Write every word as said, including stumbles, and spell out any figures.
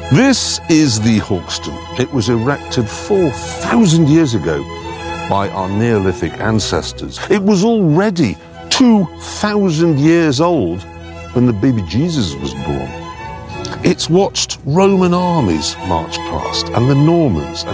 This is the Hawkston. It was erected four thousand years ago by our Neolithic ancestors. It was already two thousand years old when the baby Jesus was born. It's watched Roman armies march past and the Normans